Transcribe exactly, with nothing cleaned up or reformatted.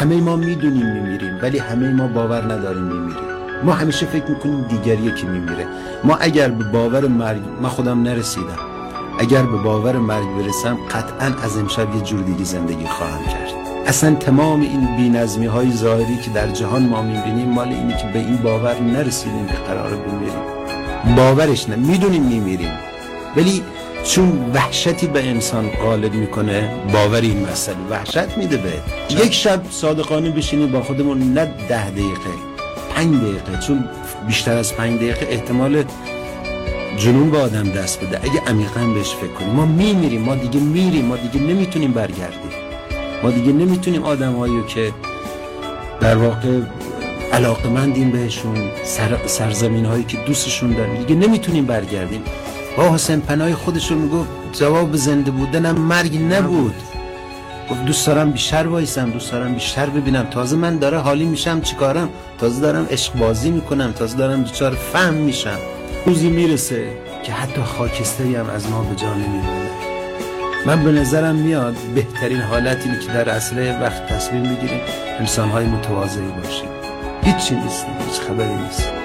همه ما میدونیم میمیریم، ولی همه ما باور نداریم میمیریم. ما همیشه فکر میکنیم دیگریه که میمیره. ما اگر به باور مرگ، من خودم نرسیدم، اگر به باور مرگ برسم قطعا از امشب یه جور دیگه زندگی خواهم کرد. اصلا تمام این بی‌نظمی های ظاهری که در جهان ما میبینیم مال اینه که به این باور نرسیدیم که قراره بمیریم. باورش نه، میدونیم میمیریم، ولی چون وحشتی به انسان غالب میکنه، باور این مسئله وحشت میده به یک شب صادقانه بشینی با خودمون، نه ده دقیقه، پنج دقیقه، چون بیشتر از پنج دقیقه احتمال جنون به آدم دست بده اگه عمیقاً بهش فکر کنیم. ما میمیریم، ما دیگه میریم، ما دیگه نمیتونیم برگردیم، ما دیگه نمیتونیم آدم هایی که در واقع علاقمندیم بهشون، سر سرزمین هایی که دوستشون داریم، دیگه نمیتونیم برگردیم. با حسین پناهی خودشون میگفت جواب زنده بودنم مرگ نبود. گفت دوست دارم بیشتر وایسم، دوست دارم بیشتر ببینم، تازه من داره حالی میشم چیکارم، تازه دارم عشق بازی میکنم، تازه دارم دچار فهم میشم. روزی میرسه که حتی خاکستری هم از ما به جا نمیمونه. من به نظرم میاد بهترین حالت اینه که در اصل وقت تصمیم بگیریم انسان‌های متواضعی باشیم. هیچی نیست، هیچ خبری نیست.